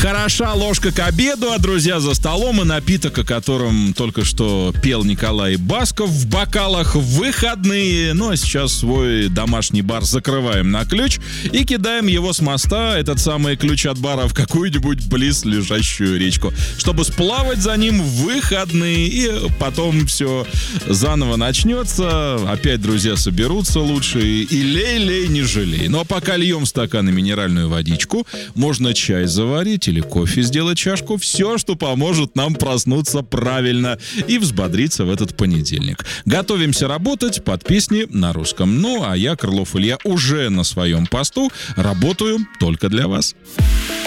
Хороша ложка к обеду, а друзья за столом, и напиток, о котором только что пел Николай Басков в бокалах, в выходные. Ну а сейчас свой домашний бар закрываем на ключ и кидаем его с моста, этот самый ключ от бара, в какую-нибудь близлежащую речку, чтобы сплавать за ним в выходные, и потом все заново начнется. Опять друзья соберутся лучше, и лей-лей, не жалей. Ну а пока льем в стаканы минеральную водичку, можно чай заварить или кофе сделать чашку. Все, что поможет нам проснуться правильно и взбодриться в этот понедельник. Готовимся работать под песни на русском. Ну, а я, Крылов Илья, уже на своем посту работаю только для вас.